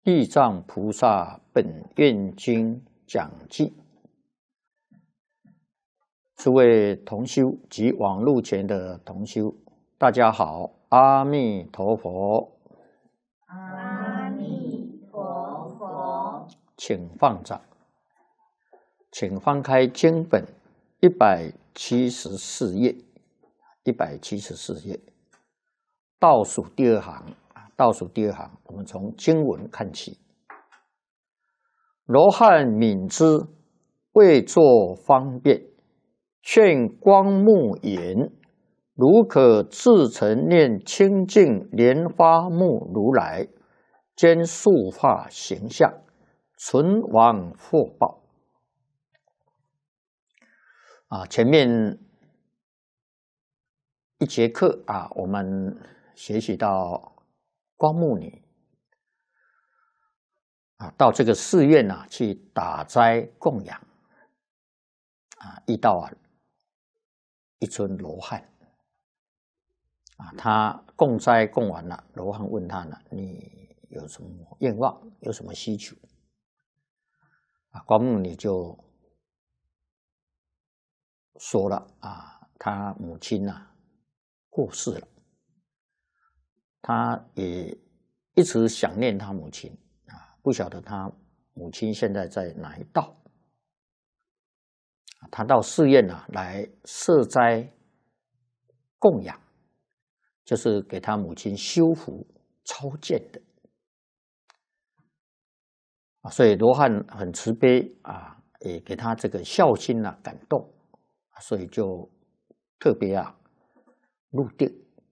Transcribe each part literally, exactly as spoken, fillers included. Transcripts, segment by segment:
地藏菩萨本愿经讲记，诸位同修及网络前的同修，大家好，阿弥陀佛。 阿弥陀佛。 请放掌，请翻开经本一百七十四页，一百七十四页倒数第二行。倒数第二行，我们从经文看起。罗汉悯之，为作方便，劝光目言：如可自成念清净莲花目如来，兼塑化形象，存亡福报。啊，前面一节课啊，我们学习到光目女啊，到这个寺院啊去打斋供养啊，遇到啊一尊罗汉啊，他供斋供完了，罗汉问他呢：“你有什么愿望？有什么需求？”啊，光目女就说了啊，他母亲啊过世了。他也一直想念他母亲啊，不晓得他母亲现在在哪一道。他到寺院啊来设斋供养，就是给他母亲修福超荐的啊，所以罗汉很慈悲啊，也给他这个孝心啊感动，所以就特别啊入定。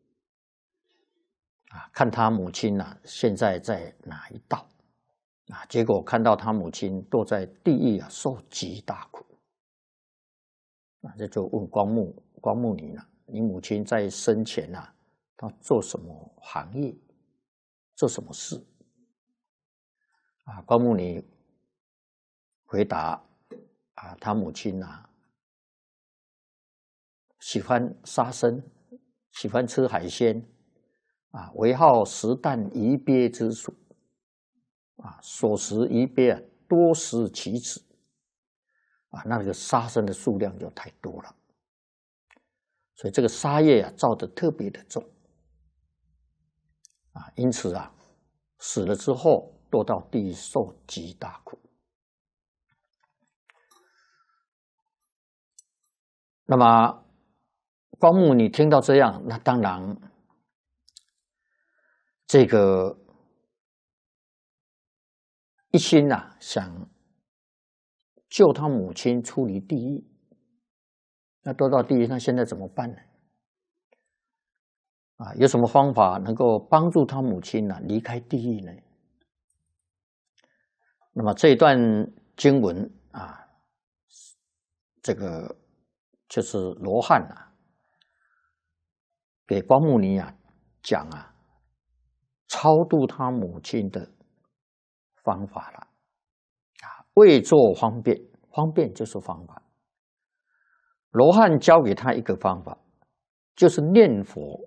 啊，看他母亲啊，现在在哪一道啊？结果看到他母亲堕在地狱啊，受极大苦。啊，这就问光目光目女呢：你母亲在生前啊，她做什么行业？做什么事？啊，光目女回答：啊，她母亲啊，喜欢杀生，喜欢吃海鲜。啊，为好食啖鱼鳖之属，啊，所食鱼鳖啊，多食其子，啊，那个杀生的数量就太多了，所以这个杀业啊，造得特别的重，啊，因此啊，死了之后堕到地狱受极大苦。那么光目你听到这样，那当然。这个一心啊，想救他母亲出离地狱，那堕到地狱，那现在怎么办呢？啊，有什么方法能够帮助他母亲呢、啊、离开地狱呢？那么这一段经文啊，这个就是罗汉啊，给光目女啊讲啊。超度他母亲的方法了啊，为作方便，方便就是方法。罗汉教给他一个方法，就是念佛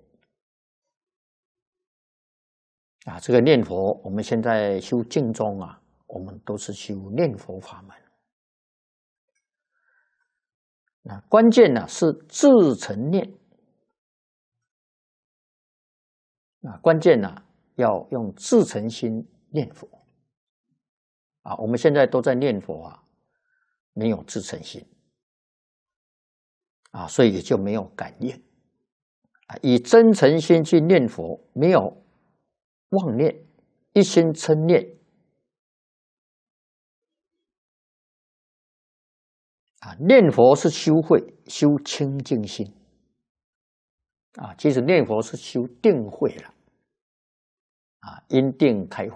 啊。这个念佛，我们现在修净宗啊，我们都是修念佛法门。那关键呢是自成念啊，关键呢。要用自诚心念佛啊！我们现在都在念佛啊，没有自诚心啊，所以也就没有感应啊。以真诚心去念佛，没有妄念，一心称念啊。念佛是修慧，修清净心啊。其实念佛是修定慧了。啊，因定开慧